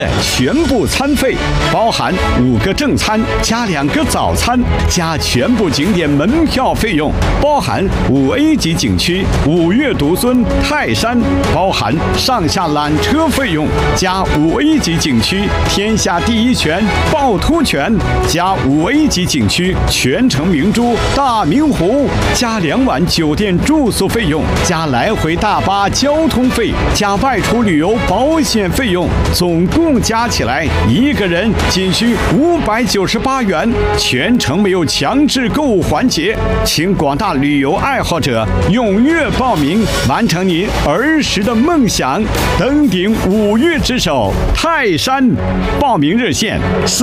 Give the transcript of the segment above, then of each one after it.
全部餐费包含5个正餐加2个早餐加全部景点门票费用，包含5A 级景区五岳独尊泰山，包含上下缆车费用加5A 级景区天下第一泉趵突泉加5A 级景区全城明珠大明湖加2晚酒店住宿费用加来回大巴交通费加外出旅游保险费用，总共加起来一个人仅需598元，全程没有强制购物环节，请广大旅游爱好者踊跃报名，完成您儿时的梦想，登顶五岳之首泰山。报名热线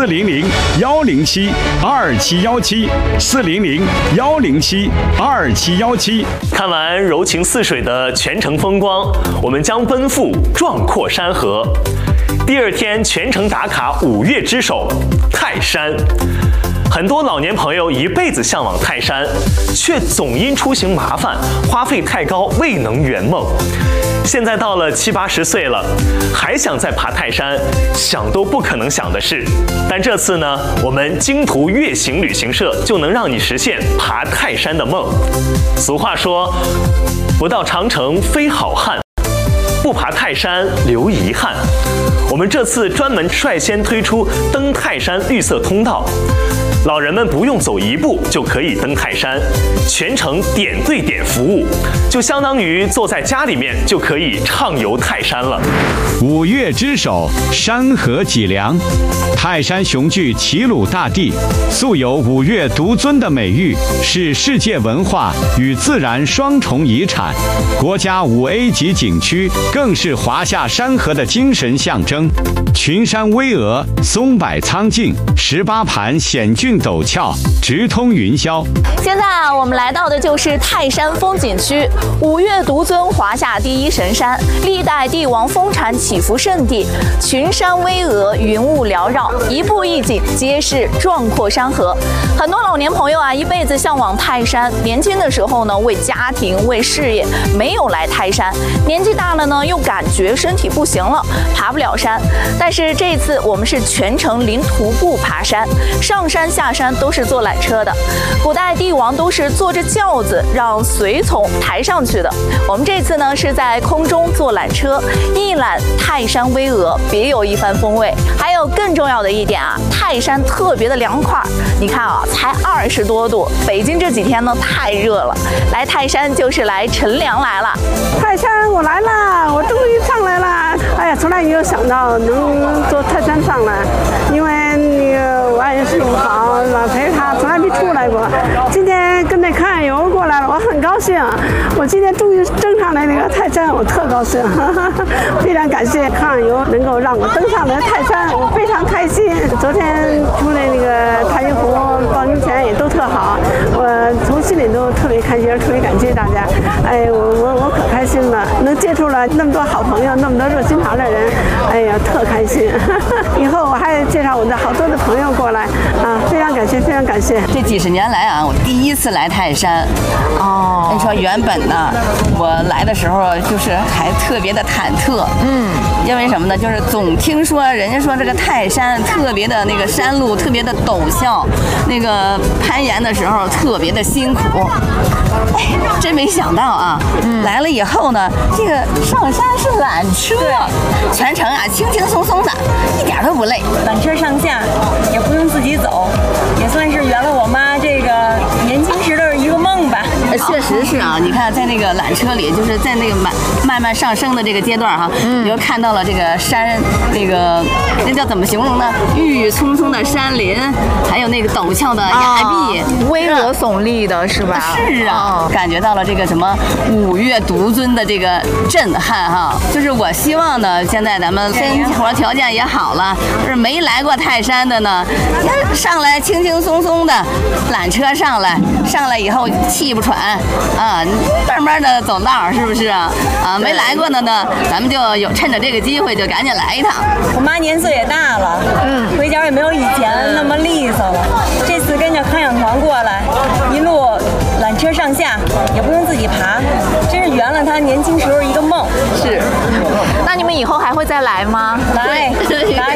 400-107-2717，400-107-2717。 看完柔情似水的全城风光，我们将奔赴壮阔山河。第2天全程打卡五岳之首泰山。很多老年朋友一辈子向往泰山，却总因出行麻烦、花费太高未能圆梦。现在到了70、80岁了，还想再爬泰山，想都不可能想的事。但这次呢，我们京途岳行旅行社就能让你实现爬泰山的梦。俗话说，不到长城非好汉，不爬泰山留遗憾。我们这次专门率先推出登泰山绿色通道，老人们不用走1步就可以登泰山，全程点对点服务，就相当于坐在家里面就可以畅游泰山了。 五岳之首，山河脊梁，泰山雄踞齐鲁大地，素有五岳独尊的美誉，是世界文化与自然双重遗产，国家5A 级景区，更是华夏山河的精神象征。群山巍峨，松柏苍劲，18盘险峻陡峭，直通云霄。 现在我们来到的就是泰山风景区，五岳独尊，华夏第一神山，历代帝王封禅祈福圣地，群山巍峨，云雾缭绕，一步一景皆是壮阔山河。很多老年朋友一辈子向往泰山，年轻的时候呢，为家庭为事业没有来泰山，年纪大了呢，又感觉身体不行了，爬不了山。但是这一次我们是全程零徒步爬山，上山下山都是坐缆车的。古代帝王都是坐着轿子让随从抬上去的，我们这次呢是在空中坐缆车，一览泰山巍峨，别有一番风味。还有更重要的一点泰山特别的凉快，你看才20多度，北京这几天呢太热了，来泰山就是来乘凉来了。 泰山我来了，我终于上来了，哎呀，从来没有想到能坐泰山上来，因为那个我爱人不好，老陪他从来没出来过，今天跟着康友过来了，我很高兴，我今天终于登上来那个泰山，我特高兴，非常感谢康友能够让我登上来泰山，我非常开心。昨天出来那个太平湖报名前也都特好，我从心里都特别开心，特别感谢大家，哎，我可开心了，能接触了那么多好朋友，那么多热心肠的人，哎呀，特开心。以后我还介绍我的好多的朋友过来非常感谢，非常感谢。 这几十年来我第一次来泰山。你说原本呢，我来的时候就是还特别的忐忑，因为什么呢？就是总听说人家说这个泰山特别的那个山路特别的陡峭，那个攀岩的时候特别的辛苦。真没想到来了以后呢，这个上山是缆车，全程轻轻松松的，一点都不累。 缆车上下也不用自己走，也算是圆了我妈这个年轻时的一个梦吧。 确实是你看在那个缆车里，就是在那个慢慢上升的这个阶段你就看到了这个山，那叫怎么形容呢？郁郁葱葱的山林，还有那个陡峭的崖壁， 巍峨耸立的是吧？ 是感觉到了这个什么五岳独尊的这个震撼就是我希望呢，现在咱们生活条件也好了，就是没来过泰山的呢，上来轻轻松松的缆车上来以后气不喘慢慢的走道，是不是没来过的呢，咱们就趁着这个机会就赶紧来一趟。 我妈年岁也大了，腿脚也没有以前那么利索了。这次跟着康养团过来，一路缆车上下，也不用自己爬，真是圆了她年轻时候一个梦。 是， 那你们以后还会再来吗？ 来。